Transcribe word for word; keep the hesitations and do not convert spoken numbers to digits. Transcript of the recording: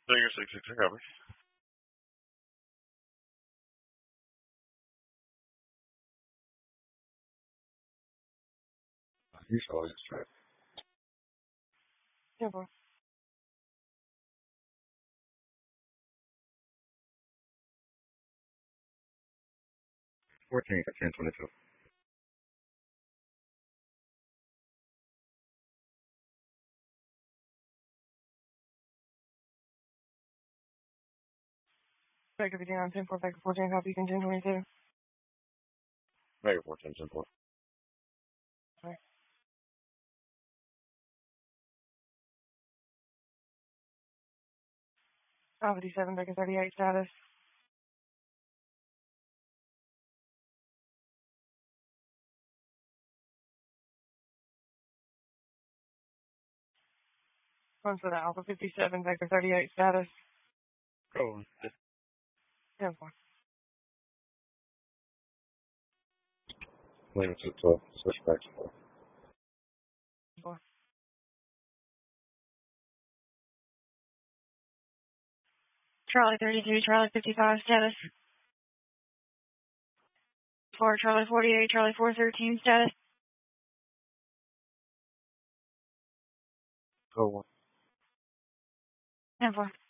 Stinger six six recovery. You saw it straight. Yeah, boy. Fourteen ten twenty two. Back fifteen on ten four, back fourteen, copy, ten twenty-two. Mega fourteen ten four. Sorry. Alpha fifty-seven, back thirty-eight, status. One for the Alpha fifty-seven, back thirty-eight, status. Go on. ten four. Lean to twelve. Switch back to four. four. Charlie thirty-two, Charlie fifty-five, status. four, Charlie forty-eight, Charlie four thirteen, status. Go on. ten four.